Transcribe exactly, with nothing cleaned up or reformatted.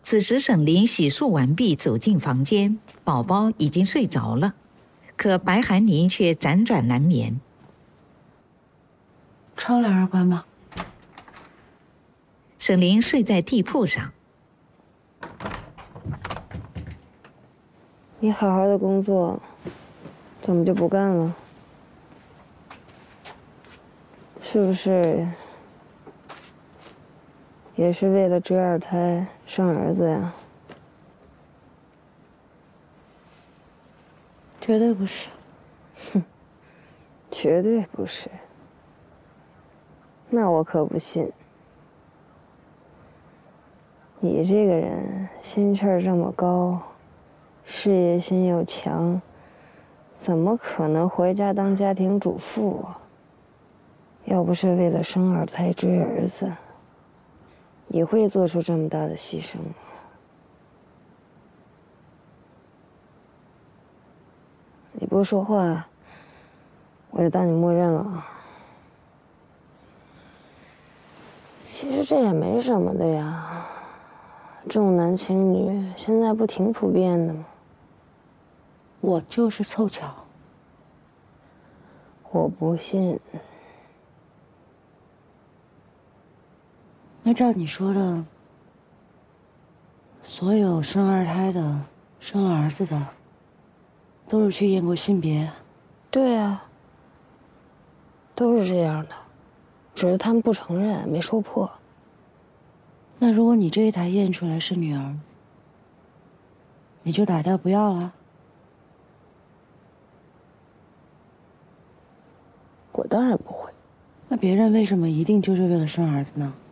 此时沈凌洗漱完毕，走进房间，宝宝已经睡着了，可白寒宁却辗转难眠。 窗帘儿关吗？ 沈凌睡在地铺上。 你好好的工作，怎么就不干了？是不是也是为了追二胎生儿子呀？ 绝对不是。 哼，绝对不是。那我可不信。你这个人心气儿这么高，事业心又强，怎么可能回家当家庭主妇啊？要不是为了生二胎追儿子，你会做出这么大的牺牲吗？你不说话，我就当你默认了。其实这也没什么的呀，重男轻女现在不挺普遍的吗？ 我就是凑巧。 我不信。 那照你说的，所有生二胎的、生了儿子的，都是去验过性别？ 对啊，都是这样的，只是他们不承认，没说破。 那如果你这一胎验出来是女儿，你就打掉不要了？ 我当然不会。 那别人为什么一定就是为了生儿子呢？